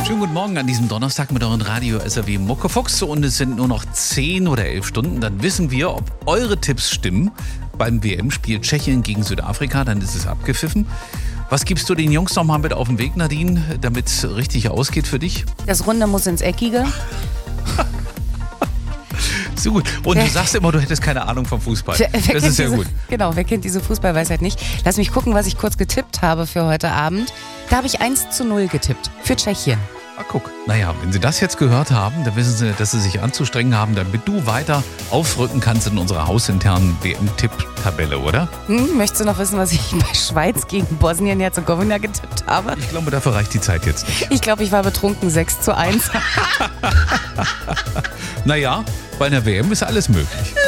Schönen guten Morgen an diesem Donnerstag mit euren Radio SAW Muckefuchs und es sind nur noch 10 oder 11 Stunden. Dann wissen wir, ob eure Tipps stimmen. Beim WM-Spiel Tschechien gegen Südafrika, dann ist es abgepfiffen. Was gibst du den Jungs noch mal mit auf den Weg, Nadine, damit es richtig ausgeht für dich? Das Runde muss ins Eckige. So gut. Und du sagst immer, du hättest keine Ahnung vom Fußball. Das ist ja gut. Genau, wer kennt diese Fußballweisheit nicht? Lass mich gucken, was ich kurz getippt habe für heute Abend. Da habe ich 1:0 getippt für Tschechien. Ah, guck. Naja, wenn Sie das jetzt gehört haben, dann wissen Sie, dass Sie sich anzustrengen haben, damit du weiter aufrücken kannst in unserer hausinternen WM-Tipp-Tabelle, oder? Möchtest du noch wissen, was ich bei Schweiz gegen Bosnien-Herzegowina getippt habe? Ich glaube, dafür reicht die Zeit jetzt nicht. Ich glaube, ich war betrunken 6:1. Naja, bei einer WM ist alles möglich.